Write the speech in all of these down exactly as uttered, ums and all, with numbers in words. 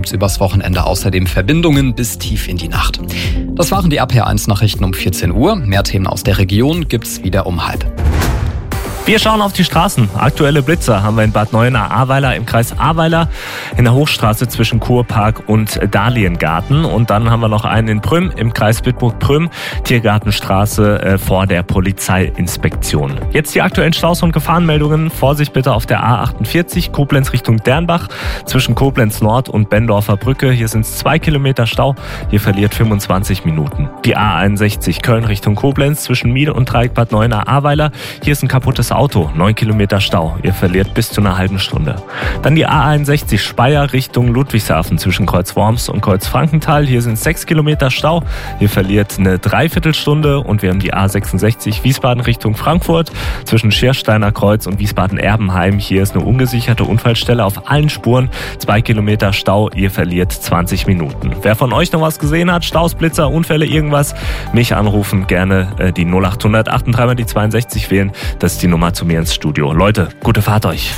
gibt's übers Wochenende außerdem Verbindungen bis tief in die Nacht. Das waren die R P R eins Nachrichten um vierzehn Uhr. Mehr Themen aus der Region gibt's wieder um halb. Wir schauen auf die Straßen. Aktuelle Blitzer haben wir in Bad Neuenahr-Ahrweiler im Kreis Ahrweiler, in der Hochstraße zwischen Kurpark und Dahliengarten. Und dann haben wir noch einen in Prüm im Kreis Bitburg-Prüm, Tiergartenstraße äh, vor der Polizeiinspektion. Jetzt die aktuellen Staus und Gefahrenmeldungen. Vorsicht bitte auf der A achtundvierzig, Koblenz Richtung Dernbach, zwischen Koblenz Nord und Bendorfer Brücke. Hier sind es zwei Kilometer Stau. Ihr verliert fünfundzwanzig Minuten. Die A einundsechzig, Köln Richtung Koblenz, zwischen Miel und Dreieck Bad Neuenahr-Ahrweiler. Hier ist ein kaputtes Auto, neun Kilometer Stau. Ihr verliert bis zu einer halben Stunde. Dann die A einundsechzig Speyer Richtung Ludwigshafen zwischen Kreuz Worms und Kreuz Frankenthal. Hier sind sechs Kilometer Stau. Ihr verliert eine Dreiviertelstunde. Und wir haben die A sechsundsechzig Wiesbaden Richtung Frankfurt zwischen Schiersteiner Kreuz und Wiesbaden-Erbenheim. Hier ist eine ungesicherte Unfallstelle auf allen Spuren. Zwei Kilometer Stau. Ihr verliert zwanzig Minuten. Wer von euch noch was gesehen hat, Staus, Blitzer, Unfälle, irgendwas, mich anrufen. Gerne äh, die null achthundert achtunddreißig die zweiundsechzig wählen. Das ist die Nummer zu mir ins Studio. Leute, gute Fahrt euch.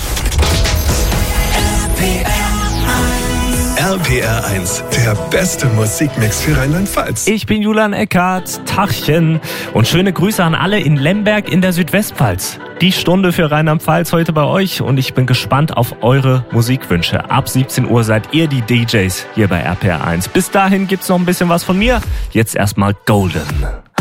R P R eins, der beste Musikmix für Rheinland-Pfalz. Ich bin Julian Eckhardt, Tachchen und schöne Grüße an alle in Lemberg in der Südwestpfalz. Die Stunde für Rheinland-Pfalz heute bei euch und ich bin gespannt auf eure Musikwünsche. Ab siebzehn Uhr seid ihr die D Js hier bei R P R eins. Bis dahin gibt's noch ein bisschen was von mir. Jetzt erstmal Golden.